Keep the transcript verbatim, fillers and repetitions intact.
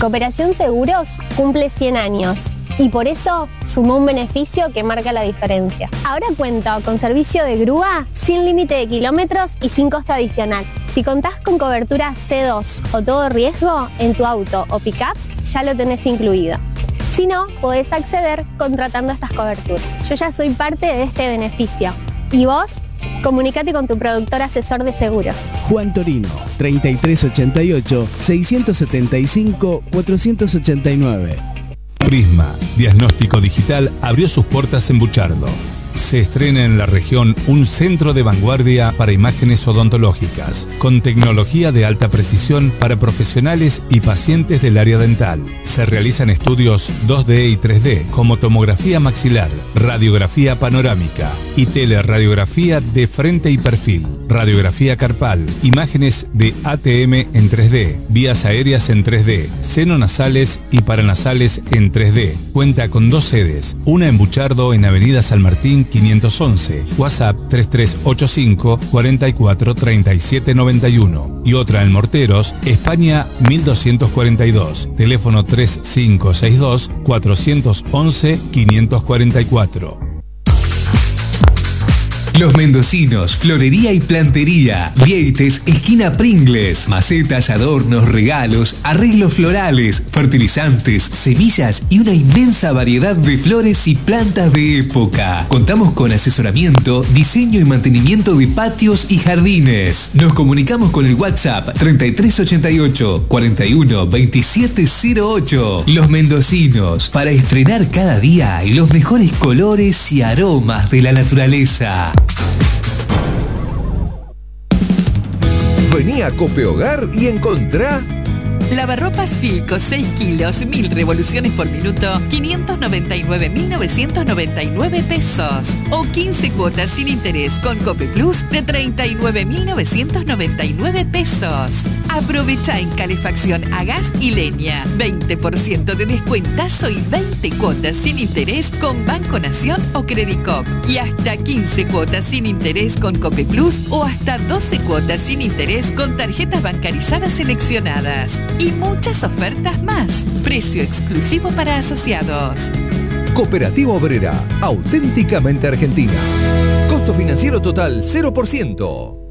Cooperación Seguros cumple cien años y por eso sumó un beneficio que marca la diferencia. Ahora cuento con servicio de grúa sin límite de kilómetros y sin costo adicional. Si contás con cobertura C dos o todo riesgo en tu auto o pick-up, ya lo tenés incluido. Si no, podés acceder contratando estas coberturas. Yo ya soy parte de este beneficio. ¿Y vos? Comunícate con tu productor asesor de seguros. Juan Torino, treinta y tres ochenta y ocho, seiscientos setenta y cinco, cuatrocientos ochenta y nueve. Prisma Diagnóstico Digital abrió sus puertas en Buchardo. Se estrena en la región un centro de vanguardia para imágenes odontológicas, con tecnología de alta precisión para profesionales y pacientes del área dental. Se realizan estudios dos D y tres D, como tomografía maxilar, radiografía panorámica y teleradiografía de frente y perfil, radiografía carpal, imágenes de A T M en tres D, vías aéreas en tres D, seno-nasales y paranasales en tres D. Cuenta con dos sedes, una en Buchardo en Avenida San Martín quinientos once, WhatsApp tres tres ocho cinco, cuatro cuatro, tres siete nueve uno y otra en Morteros, España mil doscientos cuarenta y dos, teléfono tres cinco seis dos, cuatro once, quinientos cuarenta y cuatro. Los Mendocinos, florería y plantería. Vieites, esquina Pringles. Macetas, adornos, regalos, arreglos florales, fertilizantes, semillas y una inmensa variedad de flores y plantas de época. Contamos con asesoramiento, diseño y mantenimiento de patios y jardines. Nos comunicamos con el WhatsApp treinta y tres ochenta y ocho, cuarenta y uno, veintisiete cero ocho. Los Mendocinos, para estrenar cada día y los mejores colores y aromas de la naturaleza. Vení a Cope Hogar y encontrá Lavarropas Filco seis kilos, mil revoluciones por minuto, quinientos noventa y nueve mil novecientos noventa y nueve pesos. O quince cuotas sin interés con Cope Plus de treinta y nueve mil novecientos noventa y nueve pesos. Aprovecha en calefacción a gas y leña. veinte por ciento de descuentazo y veinte cuotas sin interés con Banco Nación o Credicop. Y hasta quince cuotas sin interés con Cope Plus o hasta doce cuotas sin interés con tarjetas bancarizadas seleccionadas. Y muchas ofertas más. Precio exclusivo para asociados. Cooperativa Obrera, auténticamente argentina. Costo financiero total cero por ciento.